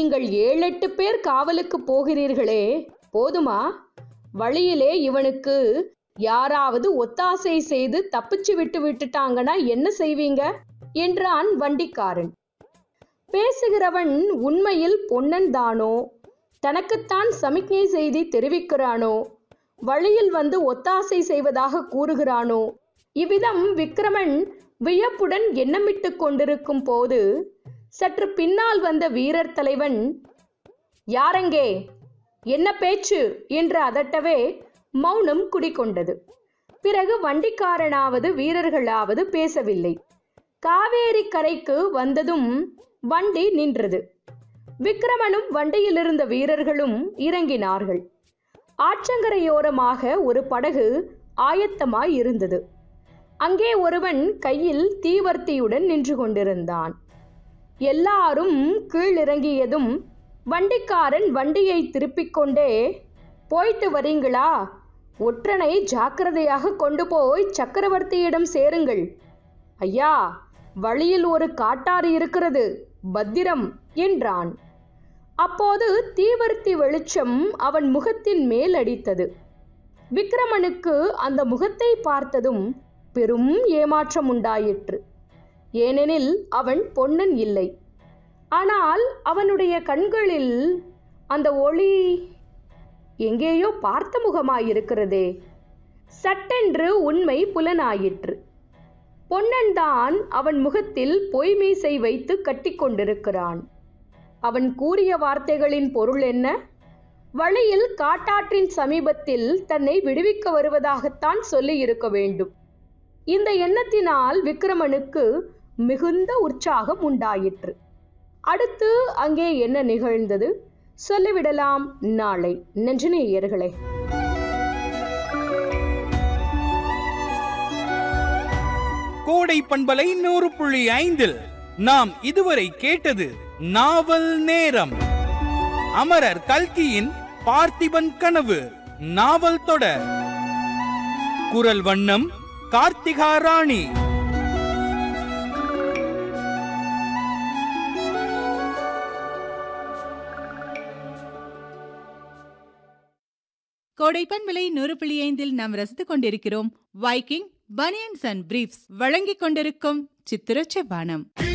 நீங்கள் 7-8 பேர் காவலுக்கு போகிறீர்களே, போதுமா? வழியிலே இவனுக்கு யாராவது ஒத்தாசை செய்து தப்பிச்சு விட்டுட்டாங்கன்னா என்ன செய்வீங்க என்றான் வண்டிக்காரன். பேசுகிறவன் உண்மையில் பொன்னன் தானோ, தனக்குத்தான் சமிக்ஞை செய்தி தெரிவிக்கிறானோ, வழியில் வந்து ஒத்தாசை செய்வதாக கூறுகிறானோ? இவ்விதம் விக்கிரமன் வியப்புடன் எண்ணமிட்டு கொண்டிருக்கும் போது சற்று பின்னால் வந்த வீரர் தலைவன், யாரெங்கே, என்ன பேச்சு என்று அதட்டவே மௌனம் குடிகொண்டது. பிறகு வண்டிக்காரனாவது வீரர்களாவது பேசவில்லை. காவேரி கரைக்கு வந்ததும் வண்டி நின்றது. விக்கிரமனும் வண்டியிலிருந்த வீரர்களும் இறங்கினார்கள். ஆற்றங்கரையோரமாக ஒரு படகு ஆயத்தமாய் இருந்தது. அங்கே ஒருவன் கையில் தீவர்த்தியுடன் நின்று கொண்டிருந்தான். எல்லாரும் கீழிறங்கியதும் வண்டிக்காரன் வண்டியை திருப்பிக் கொண்டே, போயிட்டு வரீங்களா? ஒற்றனை ஜாக்கிரதையாக கொண்டு போய் சக்கரவர்த்தியிடம் சேருங்கள். ஐயா, வழியில் ஒரு காட்டாறு இருக்கிறது, பத்திரம் என்றான். அப்போது தீவர்த்தி வெளிச்சம் அவன் முகத்தின் மேல் அடித்தது. விக்கிரமனுக்கு அந்த முகத்தை பார்த்ததும் பெரும் ஏமாற்றம் உண்டாயிற்று. ஏனெனில் அவன் பொன்னன் இல்லை. ஆனால் அவனுடைய கண்களில் அந்த ஒளி எங்கேயோ பார்த்த முகமாயிருக்கிறதே. சட்டென்று உண்மை புலனாயிற்று. பொன்னன் தான் அவன் முகத்தில் பொய்மீசை வைத்து கட்டி கொண்டிருக்கிறான். அவன் கூறிய வார்த்தைகளின் பொருள் என்ன? வழியில் காட்டாற்றின் சமீபத்தில் தன்னை விடுவிக்க வருவதாகத்தான் சொல்லி இருக்க வேண்டும். இந்த எண்ணத்தினால் விக்கிரமனுக்கு மிகுந்த உற்சாகம் உண்டாயிற்று. அடுத்து அங்கே என்ன நிகழ்ந்தது சொல்லிவிடலாம் நாளை. நன்றி நேயர்களே. கோடை பண்பலை 100.5 நாம் இதுவரை கேட்டது நாவல் நேரம். அமரர் கல்கியின் பார்த்திபன் கனவு நாவல் தொடர். குரல் வண்ணம் கார்த்திகா ராணி. கோடைப்பன் விலை 100.5 நாம் ரசித்துக் கொண்டிருக்கிறோம். வைக்கிங் பனியன்ஸ் அண்ட் பிரீஃப்ஸ் வழங்கிக் கொண்டிருக்கும் சித்திரச்ச பானம்.